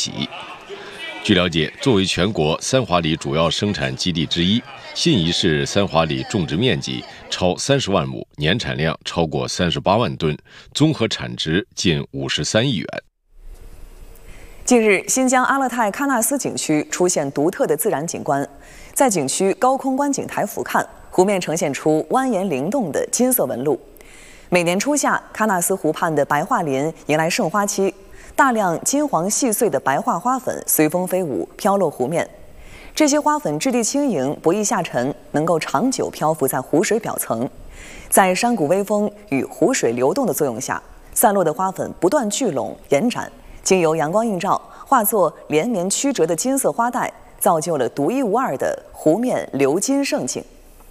喜。据了解，作为全国三华李主要生产基地之一，信宜市三华李种植面积超30万亩，年产量超过38万吨，综合产值近53亿元。 近日，新疆阿勒泰喀纳斯景区出现独特的自然景观，在景区高空观景台俯瞰，湖面呈现出蜿蜒灵动的金色纹路。每年初夏，喀纳斯湖畔的白桦林迎来盛花期，大量金黄细碎的白桦花粉随风飞舞，飘落湖面。这些花粉质地轻盈，不易下沉，能够长久漂浮在湖水表层。在山谷微风与湖水流动的作用下，散落的花粉不断聚拢延展，经由阳光映照，化作连绵曲折的金色花带，造就了独一无二的湖面流金盛景。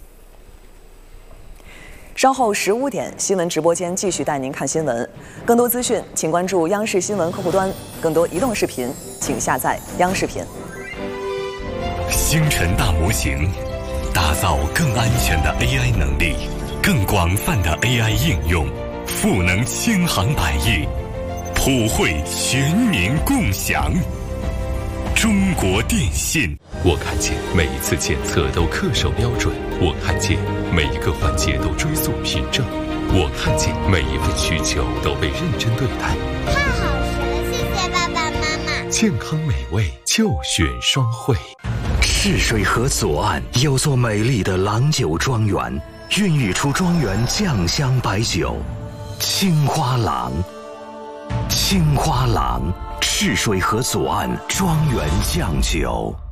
稍后15点，新闻直播间继续带您看新闻。更多资讯，请关注央视新闻客户端。更多移动视频，请下载央视频。 星辰大模型，打造更安全的 AI 能力，更广泛的 AI 应用，赋能千行百业，普惠全民共享。中国电信， 我看见每一次检测都恪守标准，我看见每一个环节都追溯凭证，我看见每一份需求都被认真对待。 太好吃了，谢谢爸爸妈妈。 健康美味就选双汇。 赤水河左岸有座美丽的郎酒庄园，孕育出庄园酱香白酒青花郎。青花郎，赤水河左岸庄园酱酒。